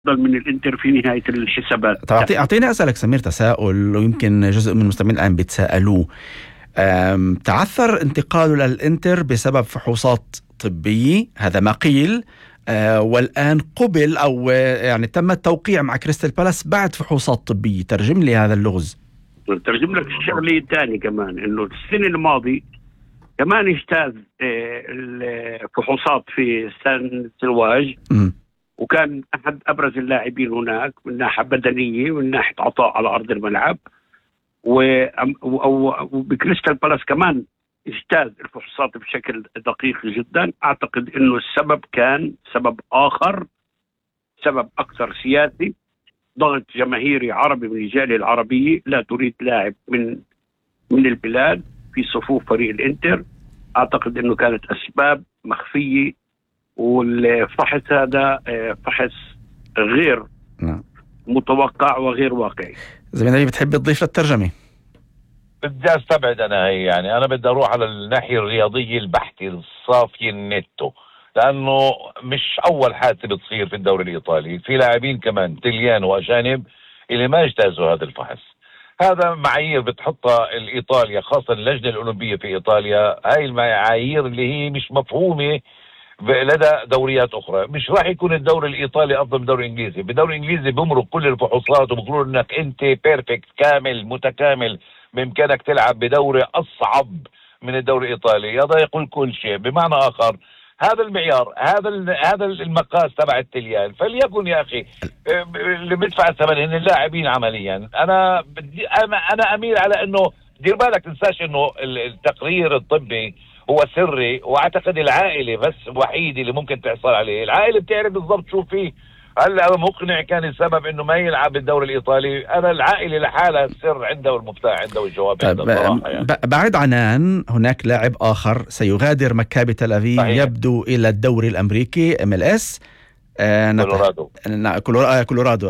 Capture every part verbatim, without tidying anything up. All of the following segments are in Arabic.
من الانتر في نهاية الحسابات. طب أعطيني أسألك سمير تساؤل ويمكن جزء من المستمعين الآن بيتساءلوه. تعثر انتقاله للانتر بسبب فحوصات طبية، هذا ما قيل، أه والآن قبل أو يعني تم التوقيع مع كريستال بالاس بعد فحوصات طبية. ترجم لي هذا اللغز. ترجم لك الشغلة الثاني كمان، إنه السنة الماضي كمان اجتاز الفحوصات في سان سلواج، وكان أحد أبرز اللاعبين هناك من ناحية بدنية ومن ناحية عطاء على أرض الملعب، وبكريستال بالاس كمان اجتاز الفحوصات بشكل دقيق جدا. أعتقد إنه السبب كان سبب آخر، سبب أكثر سياسي، ضغط جماهيري عربي من الجالية العربية لا تريد لاعب من من البلاد في صفوف فريق الانتر. أعتقد إنه كانت أسباب مخفية، والفحص هذا فحص غير متوقع وغير واقعي. زميلي بتحب تضيف للترجمة؟ بدي استبعد انا هي، يعني انا بدي اروح على الناحيه الرياضيه البحته الصافيه النتو، لانه مش اول حادثه بتصير في الدوري الايطالي، في لاعبين كمان تليان واجانب اللي ما اجتازوا هذا الفحص. هذا معايير بتحطها الايطاليا، خاصه اللجنه الاولمبيه في ايطاليا. هاي المعايير اللي هي مش مفهومه لدى دوريات اخرى. مش راح يكون الدوري الايطالي افضل من الدوري الانجليزي. بالدوري الانجليزي بمرق كل الفحوصات وبيقولوا انك انت بيرفكت كامل متكامل، بامكانك تلعب بدوري اصعب من الدوري الايطالي. هذا يقول كل شيء. بمعنى اخر هذا المعيار، هذا هذا المقاس تبع التليان، فليكن يا اخي اللي بيدفع الثمن ان اللاعبين عمليا. انا بدي انا انا اميل على انه دير بالك تنساش انه التقرير الطبي هو سري، واعتقد العائله بس وحيده اللي ممكن تحصل عليه. العائله بتعرف بالضبط شو فيه. هلا مقنع كان السبب انه ما يلعب بالدوري الايطالي. انا العائله لحالها السر عنده والمفتاح عنده والجواب عنده صراحه. يعني بعد عنان هناك لاعب اخر سيغادر مكابي تل ابيب، يبدو الى الدوري الامريكي ام ال اس، كولورادو كولورادو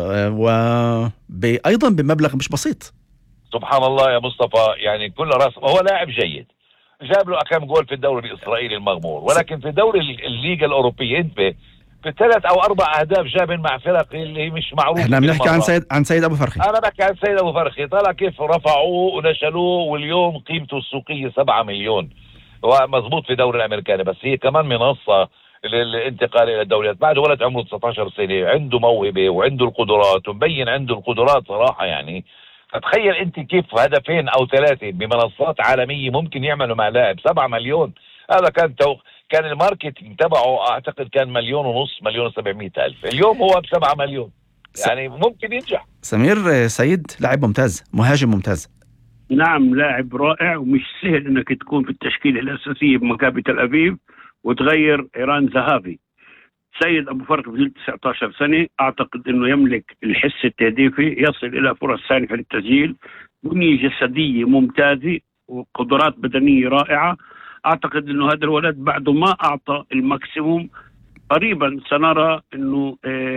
وايضا بمبلغ مش بسيط. سبحان الله يا مصطفى، يعني كل راس. هو لاعب جيد، جاب له كم جول في الدوري الاسرائيلي المغمور، ولكن في دوري الليغا الاوروبيه انت بثلاث او اربع اهداف جاب مع فرق اللي مش معروف. احنا بنحكي عن سيد عن سيد ابو فرخي. انا بحكي عن سيد ابو فرخي. طلع كيف رفعوه ونشلوه، واليوم قيمته السوقيه سبعة مليون. هو مضبوط في الدوري الامريكاني، بس هي كمان منصه للانتقال الى الدوريات. بعد ولد عمره تسعة عشر سنه، عنده موهبه وعنده القدرات ومبين عنده القدرات صراحه. يعني فتخيل انت كيف هدفين او ثلاثه بمنصات عالميه ممكن يعملوا مع لاعب سبعة مليون. هذا كان توق... كان الماركتينج تبعه اعتقد كان مليون ونص، مليون وسبعمائة الف. اليوم هو بسبعة مليون، يعني ممكن ينجح. سمير سيد لاعب ممتاز، مهاجم ممتاز. نعم لاعب رائع، ومش سهل انك تكون في التشكيلة الاساسية بمكابي تل ابيب وتغير ايران ذهبي. سيد ابو فرخ في تسعة عشر سنة، اعتقد انه يملك الحس التهديفي، يصل الى فرص سانحة للتسجيل، بنية جسدية ممتازة وقدرات بدنية رائعة. اعتقد انه هذا الولد بعده ما اعطى الماكسيموم. قريبا سنرى انه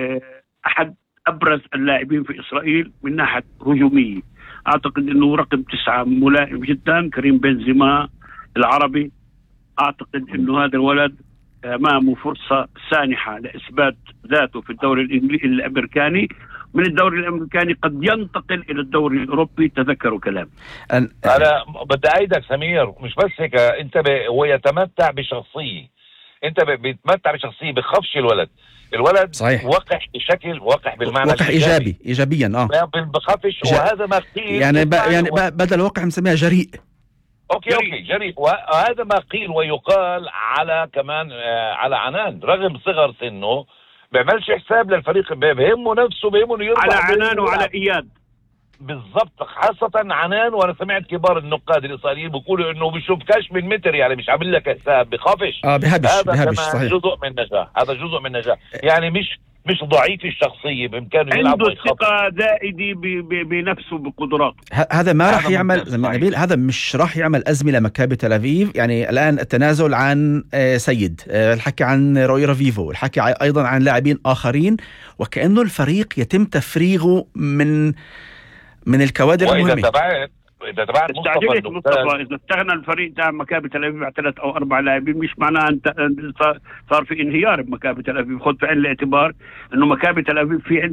احد ابرز اللاعبين في اسرائيل من ناحية هجومية. اعتقد انه رقم تسعة ملائم جدا، كريم بنزيما العربي. اعتقد انه هذا الولد امامه فرصة سانحة لاثبات ذاته في الدوري الانجليزي الامريكاني. من الدوري الامريكاني قد ينتقل الى الدوري الاوروبي، تذكروا كلام. انا بدي ايدك سمير، مش بس هيك، انت ب... هو يتمتع بشخصيه. انت ب... بيتمتع بشخصيه، بخافش الولد. الولد صحيح. وقح بشكل وقح بالمعنى وقح ايجابي ايجابيا اه بخافش ج... وهذا ما قيل يعني ب... يعني و... بدل وقح بنسميها جريء. اوكي جريء. اوكي جريء، وهذا ما قيل ويقال على كمان آه على عنان. رغم صغر سنه بيعملش حساب للفريق، بيهمه نفسه، بيهمه انه يربح على عنان وعلى اياد. بالضبط، خاصة عنان. وانا سمعت كبار النقاد الاسرائيليين بيقولوا انه بيشوفكش من متر، يعني مش عامل لك حساب، بخافش. اه بهبش هذا بهبش كمان صحيح. جزء من النجاح. هذا جزء من النجاح، يعني مش مش ضعيف الشخصية، بامكانه يلعب عنده ثقة زائدة بنفسه بقدراته. هذا ما راح يعمل زي ما نبيل، هذا مش راح يعمل أزمة لمكابي تل أبيب. يعني الآن التنازل عن سيد، الحكي عن روي رافيفو، الحكي أيضا عن لاعبين آخرين، وكأنه الفريق يتم تفريغه من من الكوادر المهمة. وإذا تبعت اذا تبعت مصطفى مصطفى اذا استغنى الفريق تاع مكابي تل ابيب على ثلاث او اربع لاعبين مش معناها انت صار في انهيار بمكابي تل ابيب. خذ في عين الاعتبار انه مكابي تل ابيب في